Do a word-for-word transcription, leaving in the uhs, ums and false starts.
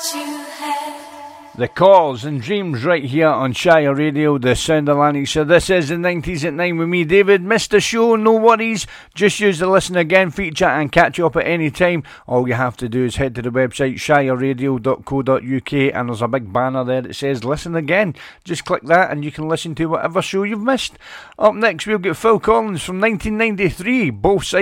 The Cause and Dreams right here on Shire Radio, the sound of Lanarkshire. This is the nineties at nine with me, David. Missed the show, no worries. Just use the Listen Again feature and catch you up at any time. All you have to do is head to the website shire radio dot co dot uk and there's a big banner there that says Listen Again. Just click that and you can listen to whatever show you've missed. Up next we'll get Phil Collins from nineteen ninety-three, Both Sides